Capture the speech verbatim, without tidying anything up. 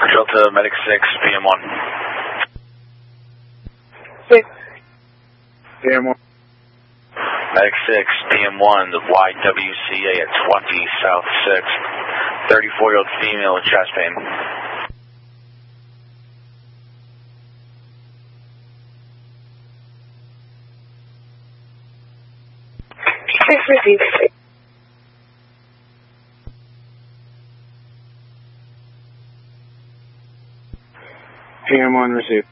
Delta, Medic six, P M one. six. P M one. Medic six, P M one, the Y W C A at twenty, South six, thirty-four-year-old female with chest pain. six received. P M one received.